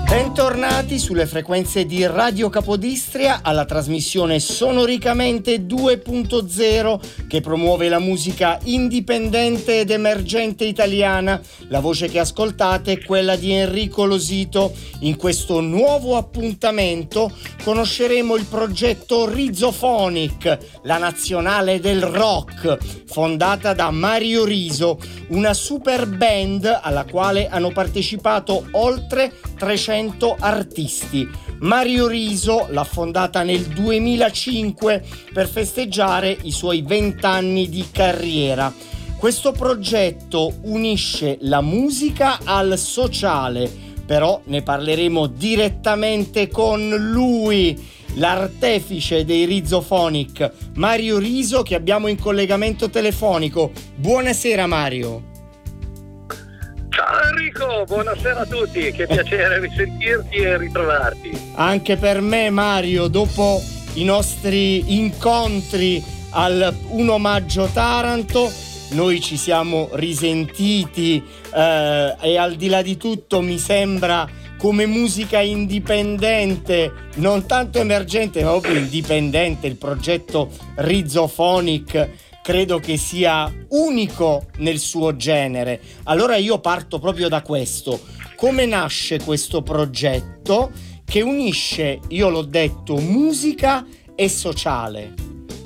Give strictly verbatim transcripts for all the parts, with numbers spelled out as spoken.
Bentornati sulle frequenze di Radio Capodistria alla trasmissione Sonoricamente due punto zero che promuove la musica indipendente ed emergente italiana. La voce che ascoltate è quella di Enrico Losito. In questo nuovo appuntamento conosceremo il progetto Rizophonic, la nazionale del rock, fondata da Mario Riso, una super band alla quale hanno partecipato oltre trecento artisti. Mario Riso l'ha fondata nel duemilacinque per festeggiare i suoi vent'anni di carriera. Questo progetto unisce la musica al sociale, però ne parleremo direttamente con lui, l'artefice dei Rizophonic, Mario Riso, che abbiamo in collegamento telefonico. Buonasera Mario. Ciao Enrico, buonasera a tutti, che piacere risentirti e ritrovarti. Anche per me Mario, dopo i nostri incontri al primo maggio Taranto, noi ci siamo risentiti eh, e al di là di tutto mi sembra come musica indipendente, non tanto emergente ma proprio indipendente, il progetto Rizophonic credo che sia unico nel suo genere. Allora io parto proprio da questo. Come nasce questo progetto che unisce, io l'ho detto, musica e sociale?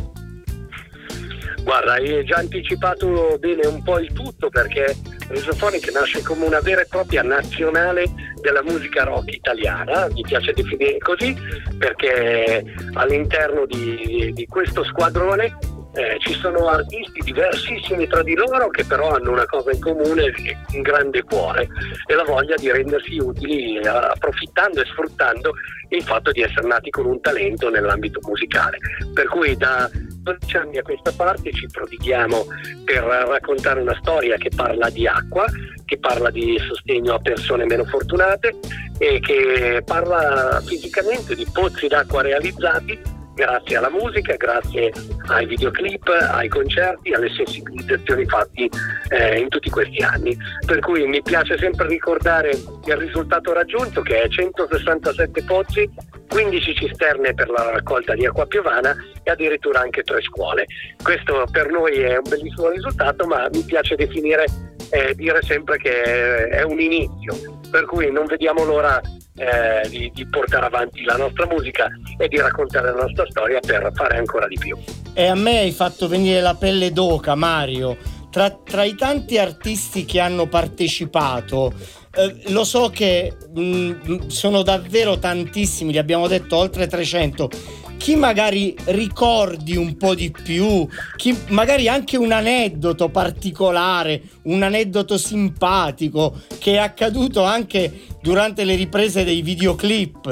Guarda, hai già anticipato bene un po' il tutto, perché Rizophonic nasce come una vera e propria nazionale della musica rock italiana, mi piace definire così, perché all'interno di, di questo squadrone Eh, ci sono artisti diversissimi tra di loro che però hanno una cosa in comune, un grande cuore e la voglia di rendersi utili, approfittando e sfruttando il fatto di essere nati con un talento nell'ambito musicale. Per cui da dodici anni a questa parte ci prodighiamo per raccontare una storia che parla di acqua, che parla di sostegno a persone meno fortunate e che parla fisicamente di pozzi d'acqua realizzati grazie alla musica, grazie ai videoclip, ai concerti, alle sensibilizzazioni fatti eh, in tutti questi anni. Per cui mi piace sempre ricordare il risultato raggiunto, che è centosessantasette pozzi, quindici cisterne per la raccolta di acqua piovana e addirittura anche tre scuole. Questo per noi è un bellissimo risultato, ma mi piace definire, eh, dire sempre che è un inizio, per cui non vediamo l'ora Eh, di, di portare avanti la nostra musica e di raccontare la nostra storia per fare ancora di più. E a me hai fatto venire la pelle d'oca, Mario. Tra, tra i tanti artisti che hanno partecipato, eh, lo so che mh, sono davvero tantissimi, li abbiamo detto oltre trecento. Chi magari ricordi un po' di più, chi magari anche un aneddoto particolare, un aneddoto simpatico che è accaduto anche durante le riprese dei videoclip?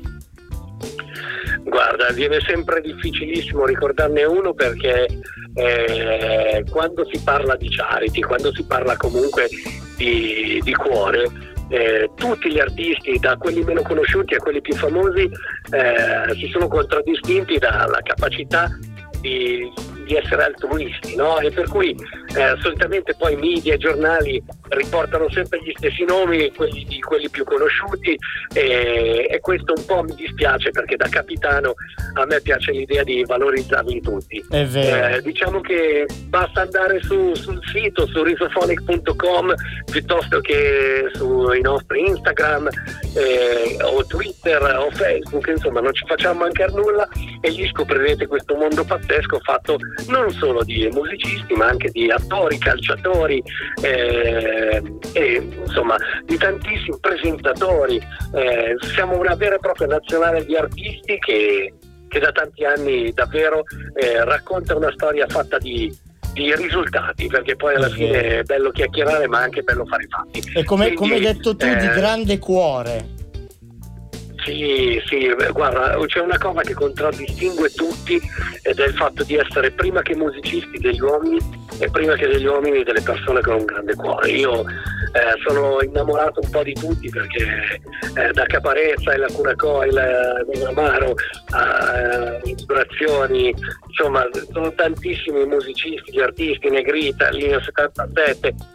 Guarda, viene sempre difficilissimo ricordarne uno, perché eh, quando si parla di charity, quando si parla comunque di, di cuore, Eh, tutti gli artisti, da quelli meno conosciuti a quelli più famosi, eh, si sono contraddistinti dalla capacità di, di essere altruisti, no? E per cui eh, solitamente poi media e giornali riportano sempre gli stessi nomi, quelli, di quelli più conosciuti, e, e questo un po' mi dispiace, perché da capitano a me piace l'idea di valorizzarli tutti. È vero. Eh, diciamo che basta andare su, sul sito, su rizophonic punto com, piuttosto che sui nostri Instagram eh, o Twitter o Facebook, insomma non ci facciamo mancare nulla e lì scoprirete questo mondo pazzesco fatto non solo di musicisti ma anche di attori, calciatori, eh, e insomma di tantissimi presentatori. Eh, siamo una vera e propria nazionale di artisti che, che da tanti anni davvero eh, racconta una storia fatta di di risultati, perché poi alla fine è bello chiacchierare ma anche bello fare i fatti. E come, Quindi, come hai detto tu, eh, di grande cuore. Sì, sì, guarda, c'è una cosa che contraddistingue tutti, ed è il fatto di essere prima che musicisti degli uomini e prima che degli uomini delle persone con un grande cuore. Io eh, sono innamorato un po' di tutti, perché eh, da Caparezza e la Curacoil, Negramaro, a eh, Vibrazioni, insomma sono tantissimi musicisti, gli artisti, Negrita, Linea settantasette,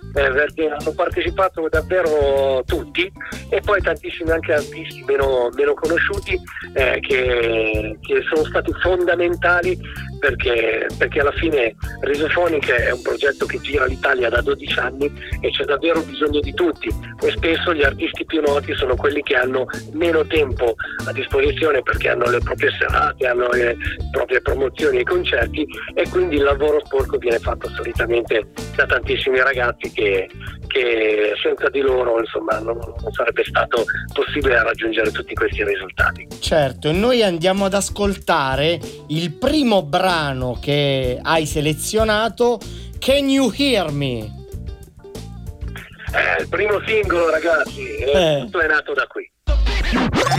eh, perché hanno partecipato davvero tutti, e poi tantissimi anche artisti meno, meno conosciuti eh, che, che sono stati fondamentali, perché, perché alla fine Risophonic è un progetto che gira l'Italia da dodici anni e c'è davvero bisogno di tutti, e spesso gli artisti più noti sono quelli che hanno meno tempo a disposizione perché hanno le proprie serate, hanno le proprie promozioni e concerti, e quindi il lavoro sporco viene fatto solitamente da tantissimi ragazzi che, che senza di loro insomma non, non sarebbe stato possibile raggiungere tutti questi risultati. Certo, e noi andiamo ad ascoltare il primo brano che hai selezionato, Can You Hear Me? Eh, il primo singolo, ragazzi, eh. tutto è nato da qui.